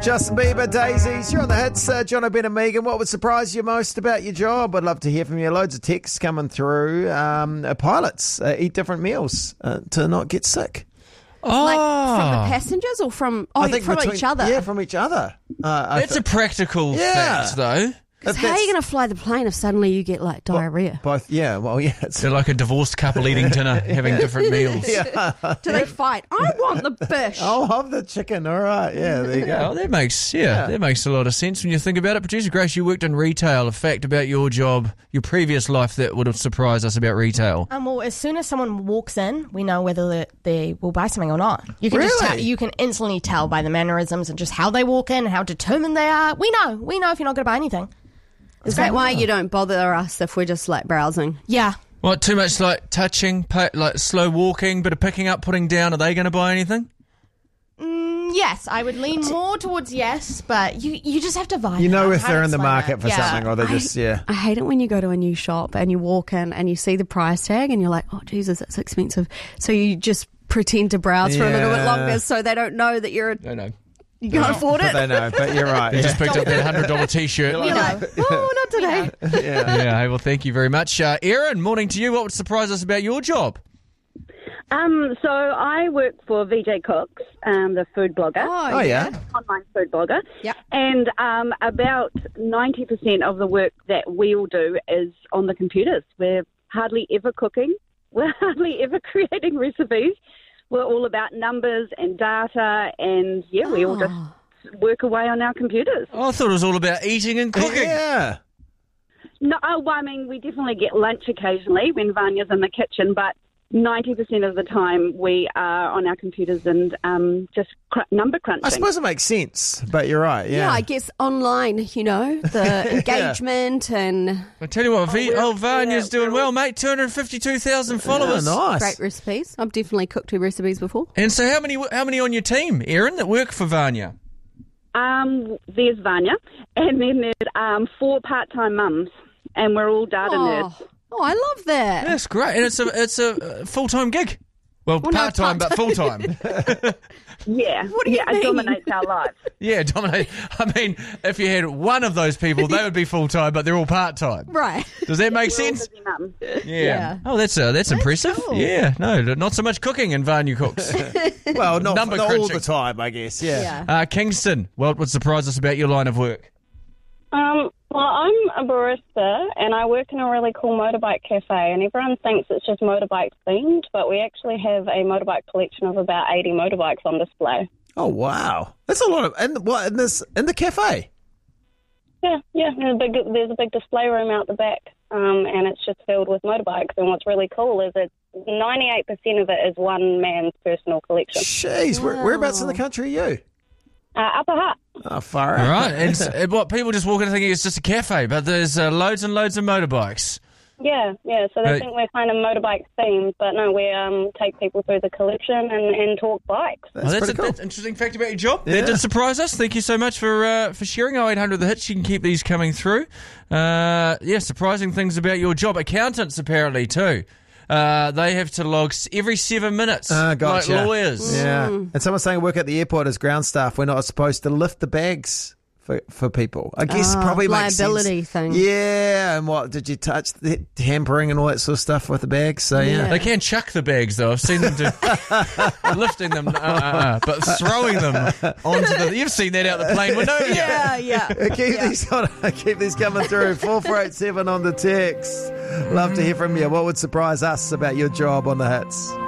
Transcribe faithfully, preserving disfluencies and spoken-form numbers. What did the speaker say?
Justin Bieber, Daisies. You're on the hits. Uh, John O'Brien and Megan, what would surprise you most about your job? I'd love to hear from you. Loads of texts coming through. Um, uh, pilots uh, eat different meals uh, to not get sick. Oh. Like from the passengers or from oh, I think from between, each other? Yeah, from each other. Uh, That's th- a practical yeah. fact, though. Because how are you going to fly the plane if suddenly you get like diarrhea? Both, yeah, well, yeah. It's They're like a divorced couple eating dinner, having different meals. Yeah. Do they fight? I want the fish. I'll have the chicken. All right, yeah, there you Yeah, go. well, that makes yeah, Yeah. that makes a lot of sense when you think about it. Producer Grace, you worked in retail. A fact about your job, your previous life that would have surprised us about retail. Um, well, as soon as someone walks in, we know whether they, they will buy something or not. You can just Really? tell, you can instantly tell by the mannerisms and just how they walk in, how determined they are. We know. We know if you're not going to buy anything. Is that why you don't bother us if we're just like browsing? Yeah. What, too much like touching, pa- like slow walking, bit of picking up, putting down? Are they going to buy anything? Mm, yes, I would lean more towards yes, but you you just have to vibe. You know out. if How they're to in the explain market it. for Yeah. something or they just, yeah. I hate it when you go to a new shop and you walk in and you see the price tag and you're like, oh, Jesus, that's expensive. So you just pretend to browse for a little bit Yeah. longer so they don't know that you're No, no. you can't afford But it. they know, but you're right. You Yeah. just picked up that one hundred dollars T-shirt. You know, oh, not today. yeah. Yeah, hey, well, thank you very much. Uh, Erin, morning to you. What would surprise us about your job? Um, so I work for V J Cooks, um, the food blogger, Oh, yeah. online food blogger. Yep. And um, about ninety percent of the work that we all do is on the computers. We're hardly ever cooking. We're hardly ever creating recipes. We're all about numbers and data, and, yeah, we all just work away on our computers. Oh, I thought it was all about eating and cooking. Yeah. No, oh, well, I mean, we definitely get lunch occasionally when Vanya's in the kitchen, but ninety percent of the time we are on our computers and um, just cr- number crunching. I suppose it makes sense, but you're right. Yeah. Yeah, I guess online, you know, the engagement and I tell you what, v- we're- oh, Vanya's yeah, doing we're- well, mate. two hundred fifty-two thousand Oh, followers. nice. great recipes. I've definitely cooked two recipes before. And so, how many how many on your team, Erin, that work for Vanya? Um, there's Vanya, and then there's um, four part-time mums, and we're all data nerds. Oh, oh, I love that. That's great, and it's a it's a full time gig. Well, Well, no, part time, but full time. Yeah, What do you yeah, mean? it dominates our lives. Yeah, dominate. I mean, if you had one of those people, they would be full time, but they're all part time. Right. Does that make We're all sense? busy mums. Yeah. Yeah. Oh, that's uh, that's, impressive. cool. Yeah. No, not so much cooking in Vanya Cooks. Well, not, Number not all crunching. the time, I guess. Yeah. Yeah. uh, Kingston, what would surprise us about your line of work? Um, well, I'm a barista and I work in a really cool motorbike cafe, and everyone thinks it's just motorbike themed, but we actually have a motorbike collection of about eighty motorbikes on display. Oh, wow. That's a lot of... And what, in this in the cafe? Yeah, yeah. There's a big, there's a big display room out the back, um, and it's just filled with motorbikes. And what's really cool is that ninety-eight percent of it is one man's personal collection. Jeez, where, whereabouts in the country are you? Uh, Upper Hutt. Oh, far All out. right. And s- what people just walk in thinking it's just a cafe, but there's uh, loads and loads of motorbikes. Yeah, yeah. So they Right. think we're kind of motorbike themed, but no, we um, take people through the collection and, and talk bikes. That's, Oh, that's, pretty a, cool. that's an interesting fact about your job. Yeah. That did surprise us. Thank you so much for uh, for sharing. oh eight hundred The Hits. You can keep these coming through. Uh, yeah, surprising things about your job. Accountants, apparently, too. Uh, they have to log s- every seven minutes, Ah, gotcha. like lawyers. Yeah. And someone saying work at the airport as ground staff, we're not supposed to lift the bags for for people. I guess Ah, probably makes liability sense. thing. Yeah. And what, did you touch the hampering and all that sort of stuff with the bags? So, yeah. They can chuck the bags, though. I've seen them do lifting them, uh, uh, uh, but throwing them onto the... You've seen that out the plane window, haven't you? Yeah, yeah. Keep these on, keep these coming through. four four eight seven on the text. Love to hear from you. What would surprise us about your job on the Hits?